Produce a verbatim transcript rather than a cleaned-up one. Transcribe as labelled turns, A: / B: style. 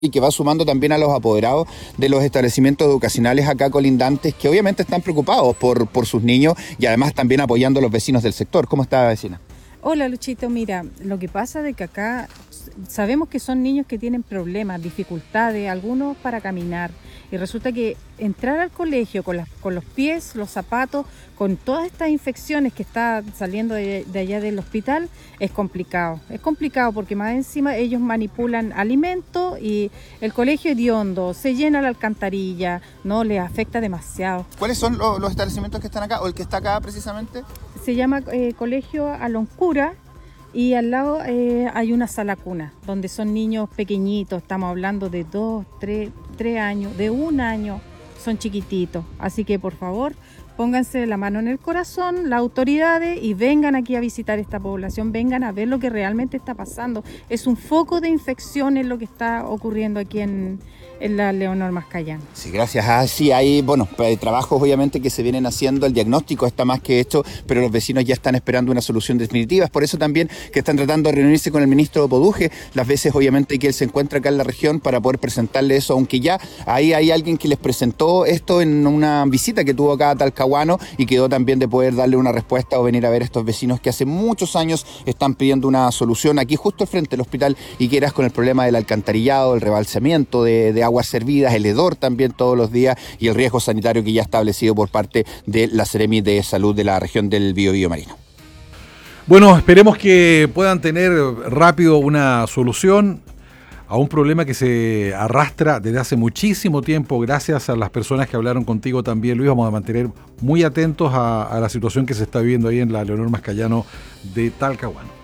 A: y que va sumando también a los apoderados de los establecimientos educacionales acá colindantes, que obviamente están preocupados por, por sus niños y además también apoyando a los vecinos del sector. ¿Cómo está, vecina?
B: Hola, Luchito, mira, lo que pasa es que acá sabemos que son niños que tienen problemas, dificultades, algunos para caminar, y resulta que entrar al colegio con, las, con los pies, los zapatos, con todas estas infecciones que está saliendo de, de allá del hospital, es complicado. Es complicado porque más encima ellos manipulan alimentos y el colegio hediondo, se llena la alcantarilla, no les afecta demasiado.
A: ¿Cuáles son los, los establecimientos que están acá o el que está acá precisamente?
B: Se llama eh, Colegio Aloncura. Y al lado eh, hay una sala cuna, donde son niños pequeñitos, estamos hablando de dos, tres, tres años, de un año, son chiquititos. Así que por favor, pónganse la mano en el corazón, las autoridades, y vengan aquí a visitar esta población, vengan a ver lo que realmente está pasando. Es un foco de infecciones lo que está ocurriendo aquí en, en la Leonor Mascayano.
A: Sí, gracias. Ah, sí, hay bueno, trabajos obviamente que se vienen haciendo, el diagnóstico está más que hecho, pero los vecinos ya están esperando una solución definitiva. Es por eso también que están tratando de reunirse con el ministro Poduje, las veces obviamente que él se encuentra acá en la región para poder presentarle eso, aunque ya ahí hay alguien que les presentó esto en una visita que tuvo acá a Talcahuano y quedó también de poder darle una respuesta o venir a ver a estos vecinos que hace muchos años están pidiendo una solución aquí justo al frente del hospital Higueras con el problema del alcantarillado, el rebalsamiento de, de aguas servidas, el hedor también todos los días y el riesgo sanitario que ya establecido por parte de la Seremi de Salud de la región del Biobío Marino.
C: Bueno, esperemos que puedan tener rápido una solución a un problema que se arrastra desde hace muchísimo tiempo. Gracias a las personas que hablaron contigo también, Luis. Vamos a mantener muy atentos a, a la situación que se está viviendo ahí en la Leonor Mascayano de Talcahuano.